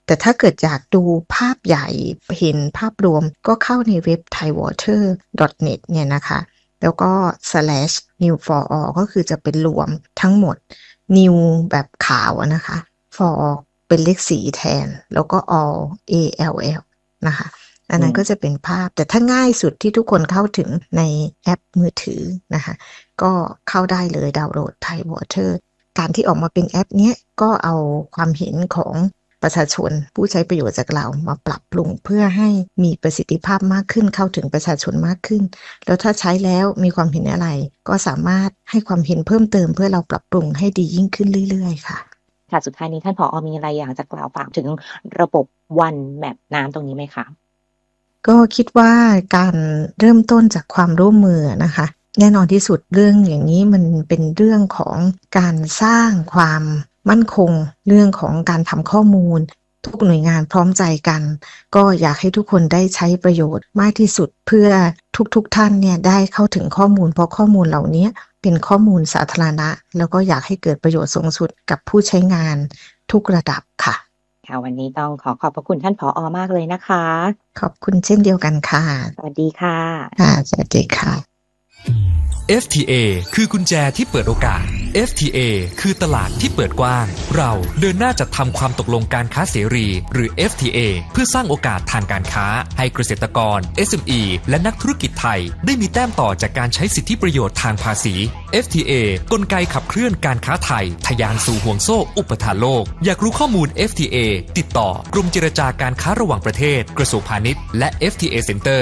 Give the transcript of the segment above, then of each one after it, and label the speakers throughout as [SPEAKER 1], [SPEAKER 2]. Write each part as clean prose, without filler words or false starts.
[SPEAKER 1] แต่ถ้าเกิดอยากดูภาพใหญ่เห็นภาพรวมก็เข้าในเว็บ thaiwater.net เนี่ยนะคะแล้วก็ /new for all ก็คือจะเป็นรวมทั้งหมด new แบบขาวนะคะ for เป็นเลขสีแทนแล้วก็ all all นะคะอันนั้นก็จะเป็นภาพแต่ถ้าง่ายสุดที่ทุกคนเข้าถึงในแอปมือถือนะคะก็เข้าได้เลยดาวน์โหลด Thai Water การที่ออกมาเป็นแอปเนี้ยก็เอาความเห็นของประชาชนผู้ใช้ประโยชน์จากเรามาปรับปรุงเพื่อให้มีประสิทธิภาพมากขึ้นเข้าถึงประชาชนมากขึ้นแล้วถ้าใช้แล้วมีความเห็นอะไรก็สามารถให้ความเห็นเพิ่มเติมเพื่อเราปรับปรุงให้ดียิ่งขึ้นเรื่อยๆค่ะ
[SPEAKER 2] ค่ะสุดท้ายนี้ท่านผอ.มีอะไรอยากจะกล่าวฝากถึงระบบ One Map น้ำตรงนี้ไหมคะ
[SPEAKER 1] ก็คิดว่าการเริ่มต้นจากความร่วมมือนะคะแน่นอนที่สุดเรื่องอย่างนี้มันเป็นเรื่องของการสร้างความมั่นคงเรื่องของการทำข้อมูลทุกหน่วยงานพร้อมใจกันก็อยากให้ทุกคนได้ใช้ประโยชน์มากที่สุดเพื่อทุกท่านเนี่ยได้เข้าถึงข้อมูลเพราะข้อมูลเหล่านี้เป็นข้อมูลสาธารณะแล้วก็อยากให้เกิดประโยชน์สูงสุดกับผู้ใช้งานทุกระดับค่ะ
[SPEAKER 2] ค่ะวันนี้ต้องขอบพระคุณท่านผอ.มากเลยนะคะ
[SPEAKER 1] ขอบคุณเช่นเดียวกันค่ะ
[SPEAKER 2] สวัสดีค่ะ
[SPEAKER 1] สวัสดีค่ะ
[SPEAKER 3] FTA คือกุญแจที่เปิดโอกาส FTA คือตลาดที่เปิดกว้างเราเดินหน้าจัดทำความตกลงการค้าเสรีหรือ FTA เพื่อสร้างโอกาสทางการค้าให้เกษตรกร SME และนักธุรกิจไทยได้มีแต้มต่อจากการใช้สิทธิประโยชน์ทางภาษี FTA กลไกขับเคลื่อนการค้าไทยทะยานสู่ห่วงโซ่อุปทานโลกอยากรู้ข้อมูล FTA ติดต่อกรมเจรจาการค้าระหว่างประเทศกระทรวงพาณิชย์และ FTA Center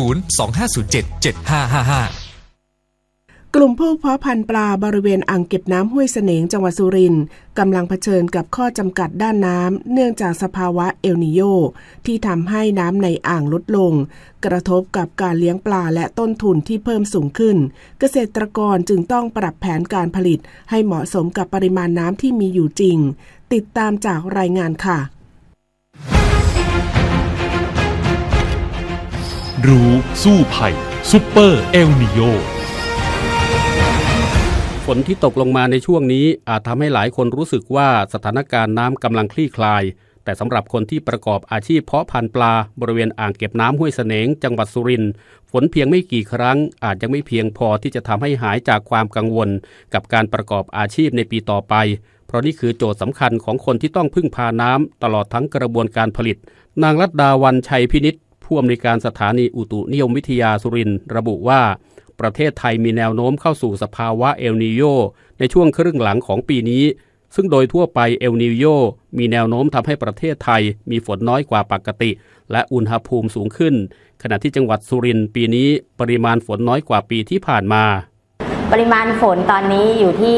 [SPEAKER 3] 025077555
[SPEAKER 4] กลุ่มผู้เพาะพันธุ์ปลาบริเวณอ่างเก็บน้ำห้วยเสนงจังหวัดสุรินทร์กำลังเผชิญกับข้อจำกัดด้านน้ำเนื่องจากสภาวะเอลนีโญที่ทำให้น้ำในอ่างลดลงกระทบกับการเลี้ยงปลาและต้นทุนที่เพิ่มสูงขึ้นเกษตรกรจึงต้องปรับแผนการผลิตให้เหมาะสมกับปริมาณน้ำที่มีอยู่จริงติดตามจากรายงานค่ะ
[SPEAKER 5] รู้สู้ภัยซุปเปอร์เอลนีโญ
[SPEAKER 6] ฝนที่ตกลงมาในช่วงนี้อาจทำให้หลายคนรู้สึกว่าสถานการณ์น้ำกำลังคลี่คลายแต่สำหรับคนที่ประกอบอาชีพเพาะพันธุ์ปลาบริเวณอ่างเก็บน้ำห้วยเสนงจังหวัดสุรินทร์ฝนเพียงไม่กี่ครั้งอาจยังไม่เพียงพอที่จะทำให้หายจากความกังวลกับการประกอบอาชีพในปีต่อไปเพราะนี่คือโจทย์สำคัญของคนที่ต้องพึ่งพาน้ำตลอดทั้งกระบวนการผลิตนางรัตดาวันชัยพินิจผู้อำนวยการสถานีอุตุนิยมวิทยาสุรินทร์ระบุว่าประเทศไทยมีแนวโน้มเข้าสู่สภาวะเอลนีโญในช่วงครึ่งหลังของปีนี้ซึ่งโดยทั่วไปเอลนีโญมีแนวโน้มทำให้ประเทศไทยมีฝนน้อยกว่าปกติและอุณหภูมิสูงขึ้นขณะที่จังหวัดสุรินทร์ปีนี้ปริมาณฝนน้อยกว่าปีที่ผ่านมา
[SPEAKER 7] ปริมาณฝนตอนนี้อยู่ที่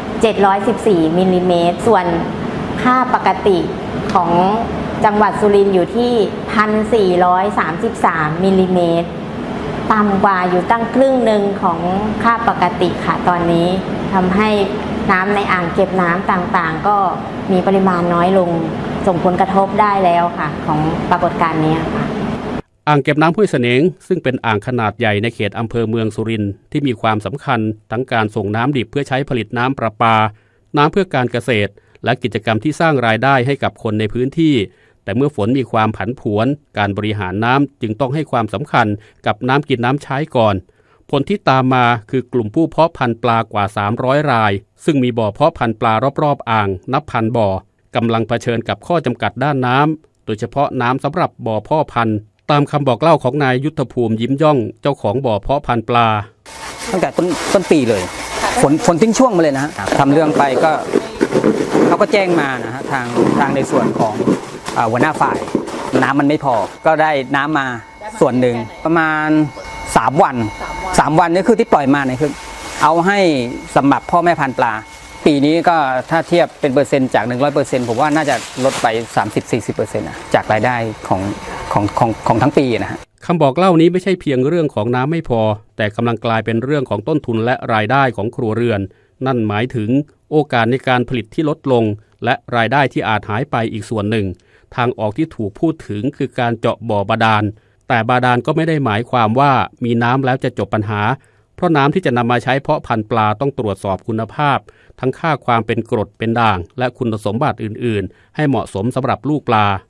[SPEAKER 7] 714มิลลิเมตรส่วนค่าปกติของจังหวัดสุรินทร์อยู่ที่1,433มิลลิเมตรต่ำกว่าอยู่ตั้งครึ่งหนึ่งของค่าปกติค่ะตอนนี้ทำให้น้ำในอ่างเก็บน้ำต่างๆก็มีปริมาณน้อยลงส่งผลกระทบได้แล้วค่ะของปรากฏการณ์นี้ค่ะ
[SPEAKER 6] อ่างเก็บน้ำห้วยเสนงซึ่งเป็นอ่างขนาดใหญ่ในเขตอำเภอเมืองสุรินทร์ที่มีความสำคัญทั้งการส่งน้ำดิบเพื่อใช้ผลิตน้ำประปาน้ำเพื่อการเกษตรและกิจกรรมที่สร้างรายได้ให้กับคนในพื้นที่แต่เมื่อฝนมีความผันผวนการบริหารน้ำจึงต้องให้ความสำคัญกับน้ำกินน้ำใช้ก่อนผลที่ตามมาคือกลุ่มผู้เพาะพันธุ์ปลากว่า300รายซึ่งมีบ่อเพาะพันธุ์ปลารอบๆอ่างนับพันบ่อกำลังเผชิญกับข้อจำกัดด้านน้ำโดยเฉพาะน้ำสำหรับบ่อเพาะพันธุ์ตามคำบอกเล่าของนายยุทธภูมิยิ้มย่องเจ้าของบ่อเพาะพันธุ์ปลา
[SPEAKER 8] ตั้งแต่ต้นปีเลยฝนทิ้งช่วงมาเลยนะฮะทำเรื่องไปก็เขาก็แจ้งมานะฮะทางในส่วนของหัวหน้าฝ่ายน้ำมันไม่พอก็ได้น้ำมาส่วนหนึ่งประมาณ3วันนี่คือที่ปล่อยมาเนี่ยคือเอาให้สำหรับพ่อแม่พันธุ์ปลาปีนี้ก็ถ้าเทียบเป็นเปอร์เซ็นต์จาก 100% ผมว่าน่าจะลดไป 30-40% นะจากรายได้ของทั้งปีนะฮะ
[SPEAKER 6] คำบอกเล่านี้ไม่ใช่เพียงเรื่องของน้ำไม่พอแต่กำลังกลายเป็นเรื่องของต้นทุนและรายได้ของครัวเรือนนั่นหมายถึงโอกาสในการผลิตที่ลดลงและรายได้ที่อาจหายไปอีกส่วนหนึ่งทางออกที่ถูกพูดถึงคือการเจาะบ่อบาดาลแต่บาดาลก็ไม่ได้หมายความว่ามีน้ำแล้วจะจบปัญหาเพราะน้ำที่จะนำมาใช้เพาะพันธุ์ปลาต้องตรวจสอบคุณภาพทั้งค่าความเป็นกรดเป็นด่างและคุณสมบัติอื่นๆให้เหมาะสมสำหรับลูกปลา